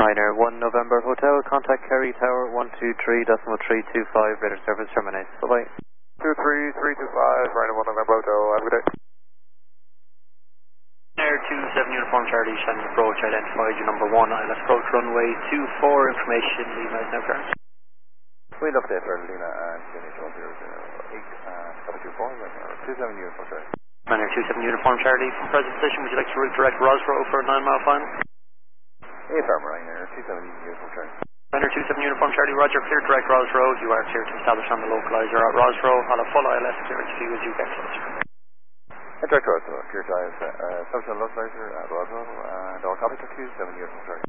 Ryanair 1 November Hotel, contact Kerry Tower 123.325, radar service terminates. Bye-bye. 23325, Ryanair 1 November Hotel, have a good day. Air 27 Uniform Charlie, Shannon approach, identified you number 1, ILS approach runway 24, information, Lima is now current. Wind up there, Lima, and finish 1008, 27 Uniform Charlie. Ryanair 27 Uniform Charlie, from present position, would you like to route direct Rosrow for a 9-mile final? Affirm, Ryanair 27 Uniform Charlie. Ryanair 27 Uniform Charlie, Roger, clear direct Rosrow, you are clear to establish on the localizer at Rosrow, on a full ILS clearance view as you get closer. Direct Rosrow, clear to establish on localizer at Rosrow, and all copy to 27 Uniform Charlie.